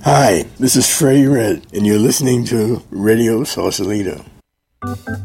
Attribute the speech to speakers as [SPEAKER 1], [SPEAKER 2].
[SPEAKER 1] Hi, this is Freddie Red, and you're listening to Radio Sausalito.